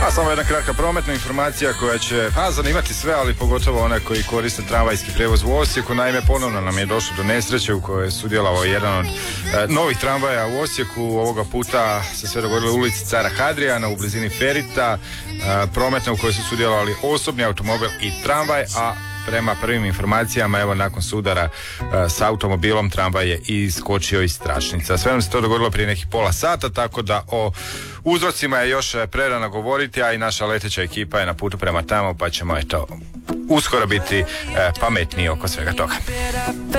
Samo jedna kratka prometna informacija koja će zanimati sve, ali pogotovo one koji koriste tramvajski prijevoz u Osijeku. Naime, ponovno nam je došlo do nesreće u kojoj je sudjelovao jedan od novih tramvaja u Osijeku. Ovoga puta se sve dogodilo u ulici Cara Hadrijana u blizini Ferita, prometna u kojoj su sudjelovali osobni automobil i tramvaj, a prema prvim informacijama, evo, nakon sudara s automobilom, tramvaj je iskočio iz tračnica. Sve nam se to dogodilo prije nekih pola sata, tako da o uzrocima je još prerano govoriti, a i naša leteća ekipa je na putu prema tamo, pa ćemo uskoro biti pametniji oko svega toga.